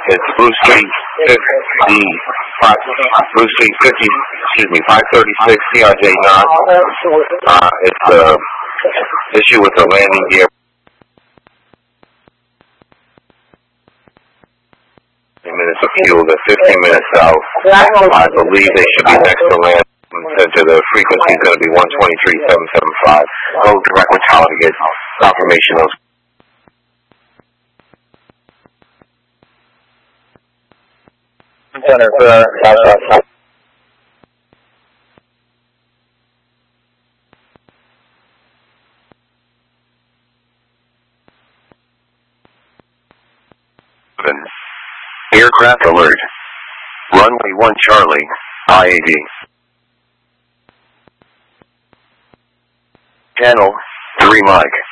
It's Blue Street 536 CRJ 9. It's the issue with the landing gear. Minutes of fuel, they're 15 minutes out. I believe they should be next to land center. The frequency is going to be 123.775. Go direct with Tower to get confirmation of. Center for South. Aircraft alert. Runway 1 Charlie, IAD. Channel 3 Mike.